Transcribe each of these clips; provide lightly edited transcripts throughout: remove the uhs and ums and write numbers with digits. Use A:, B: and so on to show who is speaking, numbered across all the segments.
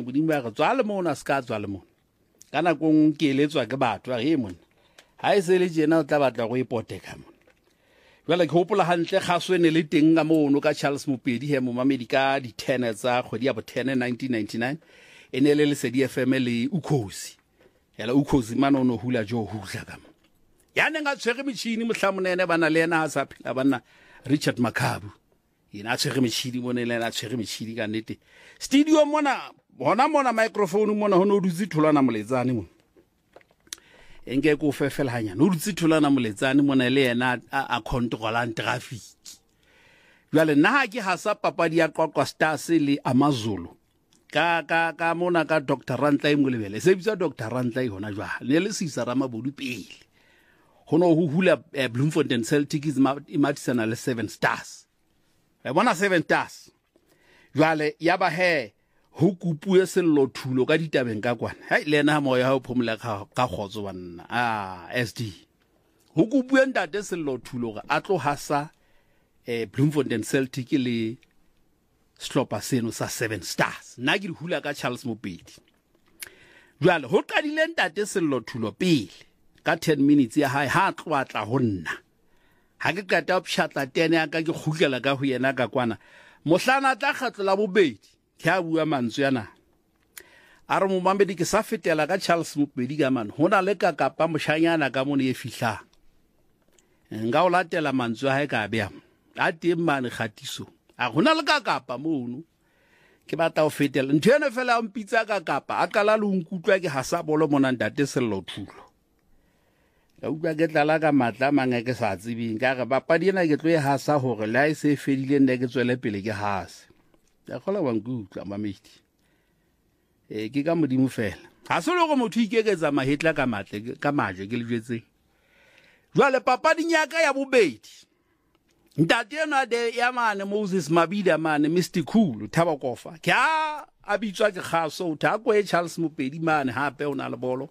A: modimo ba re tswa le mona ska tswa le mona kana kong ke eletswa ke batho he mona ha e se le jena o tla batla go ipoteka mona jwale ke hopola hantle kgaso ene le teng ga mono ka Charles Mopedi he mo mamedi ka di 10 tsa kgwedi ya bo 10 1999 ene le Lesedi FM le Ukhozi yala Ukhozi manono hula jo hula ka yana nga tshwere metšhini mohlamonene bana le yena a sa phela bana Richard Makabu ina tshwere metšhini mone le yena tshwere metšhini ka nnete studio mona mona microphone mona ho no dutse tholana moletsane mo enge ko fefela hanya no dutse tholana moletsane mona le yena a controla traffic jwale nna ke hasa papadi ya Qoqwa Stars le Amazulu ka mona ka Dr. Rantlai Molebele se bitsa Dr. Rantlai hona jwa le le sisa Ramabodu pele hono ho hula Bloemfontein Celtic imatisana le 7 Stars bona 7 Stars jwale ya ba he ho kupue sello thulo ka ditabeng ka kwana hai lena ha moya ha o phomula ka khotso banna SD ho kupue ntate sello thulo ga a tlo hasa Bloemfontein Celtic le Slopa seno sa 7 Stars nna ke di hula ka Charles Mopedi jwale ho qadile ntate sello thulo pele ka 10 minutes ya hae ha tlwatla ho nna ha ke qeta o pshatla 10 ya ka ke khukela ka ho yena ka kwana mohlana tla khatla bobedi ke a bua mantswe yana a re mo mamedi ke sa fetela ka Charles Mopedi ka man hona le ka kapa moshanyana ka mone e fihla nga o latela mantswe a hae ka bea a teng mane khatiso a hona le ka kapa mono ke batla o fetela ntwene fela o mpitsa ka kapa a kala le nkutlwa ke hasa bolo mona ntate sello thulo ka utlwa ke tlala ka matla mange ke sa tsebeng ka re papadi ena ke tlo e hasa hore la e se fedile nne ke tswele pele ke hase ya khola wa ngutla mamedi ke ka modimo fela ha se le go motho ikeketsa mahetla ka matle ka maje ke le jwetse jwale papadi nyaka ya bobedi ntate ena de ya mane Moses Mabida mane Mr Cool Thaba Kofa kya a bitswa ke kgaso tha ko e Charles Mopedi mane hape ona le bolo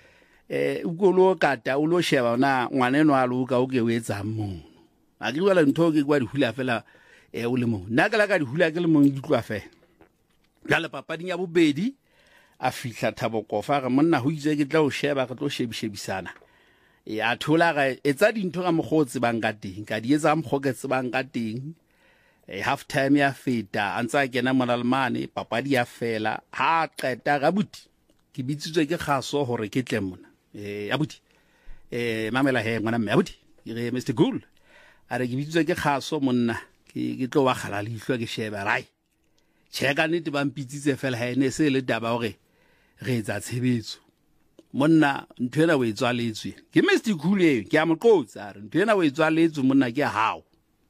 A: uko lo kata o lo sheba na ngwaneno a lo ka o ke o etsa mo a ke wala ntho ke kwa di hula fela o le mo nna ka la ka di hula ke le mo di tlwa fe jale papading ya bobedi a fihla Thabo Kofa ga monna ho itse ke tla o sheba ke tlo shebisana a thola ga etsa dintho ka mogotse bang ka teng ka di etsa mogoketse bang ka teng half time ya feta antsa kena monalmane papadi ya fela ha qeta ga buti ke bitsitswe ke kgaso hore ke tle mona abuti mamela he ngwana mme abuti re Mr Cool are ke bitsitswe ke kgaso monna ke tlo wa khala le ihlwa ke sheba rai cheka nnete ba mpitsitse fela ha ene se le taba hore re etsa tshebetso monna nthwena we tswaletswe ke Mr Cool ke a moqotsa re nthwena we tswaletswe monna ke hao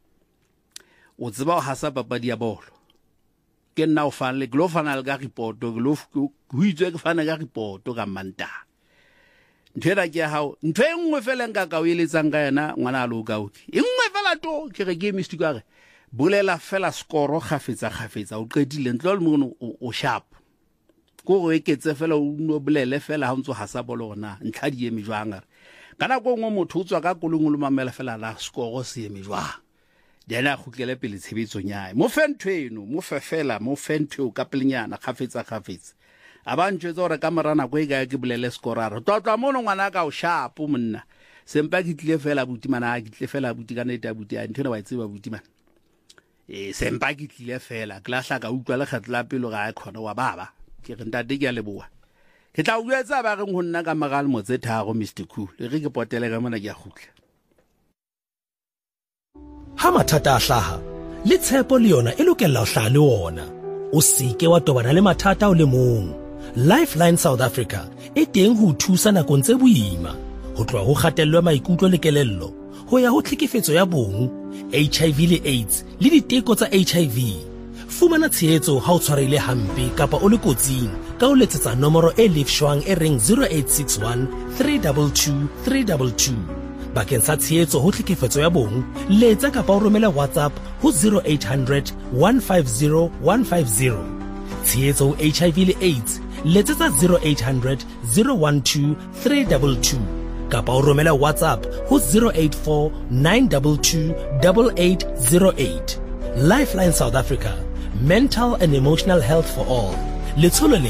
A: o tseba o hasa papadi ya bolo ke nna o fanele ke lo fanale ka report ke lo ho itswe ke fana ka report ka manta nthwena ke hao ntwe engwe fela nka ka o eletsang ka yena ngwana a lo ka o engwe fela to ke re ke Mr ka re bolela fela score khafetsa o qedile ntlo le mono o sharp go go eketse fela o no bolele fela ha ntso hasa bolo na ntlha di eme jwanga kana go ngo motho utswa ka kolongolo mamela fela la score se eme jwang dena khukele pele tshebetso nyae mo fentweno mo fefela mo fentwe ka pelenyana khafetsa abantwe tsore ka morana go e ga ke bolele scorara tlotla mono ngwana ka o sharp monna sempa ke tlile fela butimana ke tlile fela butikana eta butia nthena wa itseba butimana sempa ke tlile fela klasa ka utlwa le khatla pelo ga a khona wa baba ke re ntate ke a leboa ke tla uetsa ba reng ho nna ka magal motse tharo Mr Cool re ke potele ka mona ke a khutla
B: ha mathata a hlaha le tshepo le yona e lokela ho hlaha le wona o seke wa tobana le mathata o le mong Lifeline South Africa e teng ho thusa nakong tse boima ho tloha ho kgatellwa maikutlo le kelello ho ya ho tlhekefetso ya bong HIV le AIDS le diteko tsa HIV fumana tshehetso ha o tshwarehile hampe kapa o le kotsing ka o letsetsa nomoro e lefshwang e reng 0861 322 322 bakeng sa tshehetso ho tlhekefetso ya bong letsa kapa o romela WhatsApp ho 0800 150 150 tshehetso HIV le AIDS letsetsa 0800 012 322 kapa o romela WhatsApp ho 084 922 8808 Lifeline South Africa, mental and emotional health for all. Let's